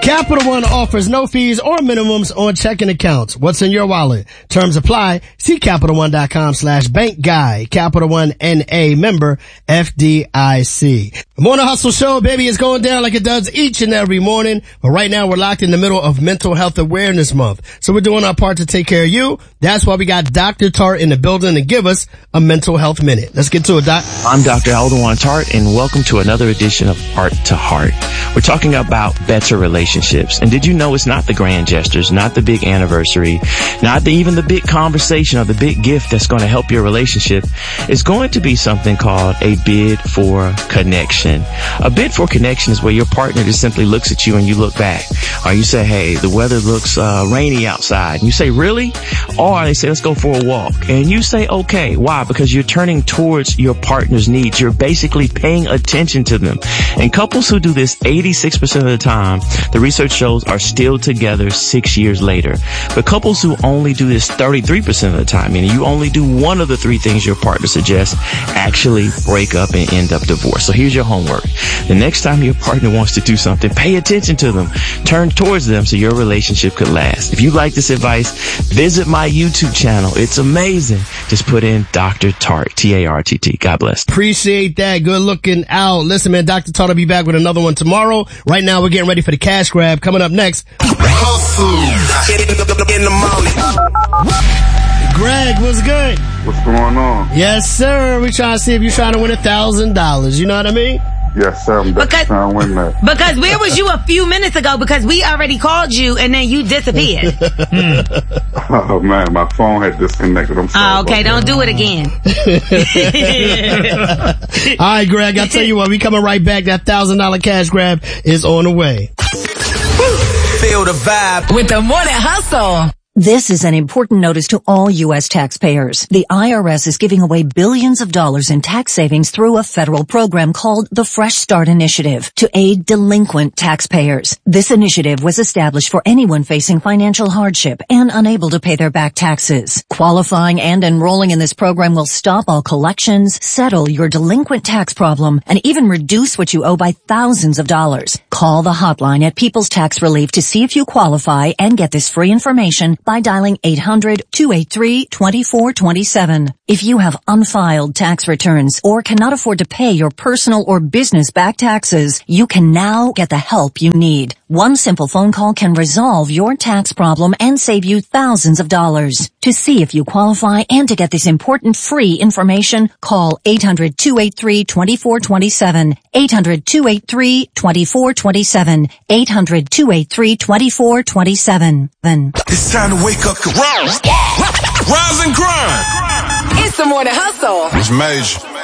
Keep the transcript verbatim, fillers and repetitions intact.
Capital One offers no fees or minimums on checking accounts. What's in your wallet? Terms apply. See CapitalOne.com slash bank guide. Capital One N A member F D I C. The Morning Hustle Show, baby, is going down like it does each and every morning. But right now we're locked in the middle of Mental Health Awareness Month. So we're doing our part to take care of you. That's why we got Doctor Tart in the building to give us a mental health minute. Let's get to it, Doc. I'm Doctor Aldewan Tart, and welcome to another edition of Heart to Heart. We're talking about better relationships. And did you know it's not the grand gestures, not the big anniversary, not the, even the big conversation or the big gift that's going to help your relationship. It's going to be something called a bid for connection. A bid for connection is where your partner just simply looks at you and you look back. Or you say, hey, the weather looks uh, rainy outside. And you say, really? Or they say, let's go for a walk. And you say, okay. Why? Because you're turning towards your partner's needs. You're basically paying attention to them. And couples who do this eighty-six percent of the time, the research shows, are still together six years later. But couples who only do this thirty-three percent of the time, meaning you only do one of the three things your partner suggests, actually break up and end up divorced. So here's your homework. The next time your partner wants to do something, pay attention to them. Turn towards them so your relationship could last. If you like this advice, visit my YouTube channel. It's amazing. Just put in Doctor Tart, T A R T T. God bless. Appreciate that. Good looking out. Listen, man, Doctor Tart will be back with another one tomorrow. Right now, we're getting ready for the cash grab. Coming up next. Greg, what's good? What's going on? Yes, sir. We're trying to see if you're trying to win a thousand dollars. You know what I mean? Yes, sir. I'm definitely trying to win that. Because where was you a few minutes ago? Because we already called you and then you disappeared. Oh, man, my phone had disconnected. I'm sorry. Oh, okay. Don't do it again. All right, Greg, I'll tell you what. We coming right back. That one thousand dollars cash grab is on the way. Feel the vibe with the Morning Hustle. This is an important notice to all U S taxpayers. The I R S is giving away billions of dollars in tax savings through a federal program called the Fresh Start Initiative to aid delinquent taxpayers. This initiative was established for anyone facing financial hardship and unable to pay their back taxes. Qualifying and enrolling in this program will stop all collections, settle your delinquent tax problem, and even reduce what you owe by thousands of dollars. Call the hotline at People's Tax Relief to see if you qualify and get this free information by dialing eight hundred, two eight three, two four two seven. If you have unfiled tax returns or cannot afford to pay your personal or business back taxes, you can now get the help you need. One simple phone call can resolve your tax problem and save you thousands of dollars. To see if you qualify and to get this important free information, call eight hundred, two eight three, two four two seven, eight hundred, two eight three, two four two seven, eight hundred, two eight three, two four two seven. Then It's time to wake up. Rise and grind. It's the Morning Hustle. It's major.